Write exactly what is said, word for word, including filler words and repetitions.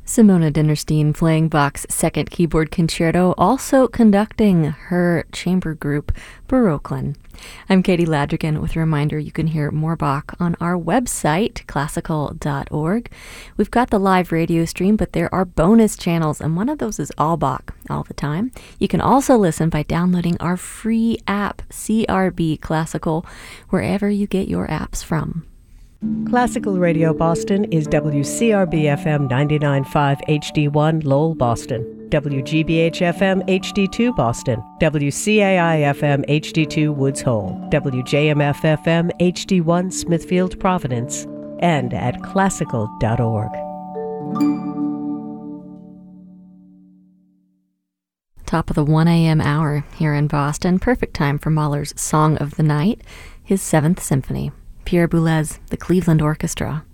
Simona Dinnerstein playing Bach's Second Keyboard Concerto, also conducting her chamber group, Baroquelin. I'm Katie Ladrigan with a reminder you can hear more Bach on our website, classical dot org. We've got the live radio stream, but there are bonus channels, and one of those is all Bach, all the time. You can also listen by downloading our free app, C R B Classical, wherever you get your apps from. Classical Radio Boston is W C R B F M ninety-nine point five H D one Lowell, Boston, W G B H F M H D two Boston, W C A I F M H D two Woods Hole, W J M F F M H D one Smithfield, Providence, and at classical dot org. Top of the one a.m. hour here in Boston. Perfect time for Mahler's Song of the Night, his Seventh Symphony. Pierre Boulez, the Cleveland Orchestra.